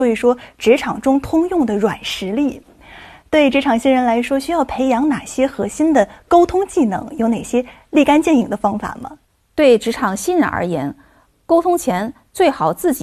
说一说职场中通用的软实力。对职场新人来说，需要培养哪些核心的沟通技能？有哪些立竿见影的方法吗？ 对职场新人而言，沟通前最好自己